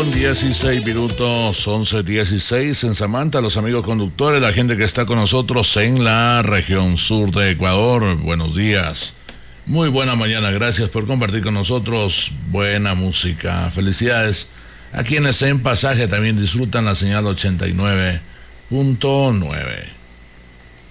con 16 minutos, 11:16 en Samantha, los amigos conductores, la gente que está con nosotros en la región sur de Ecuador. Buenos días, muy buena mañana, gracias por compartir con nosotros buena música. Felicidades a quienes en Pasaje también disfrutan la señal 89.9.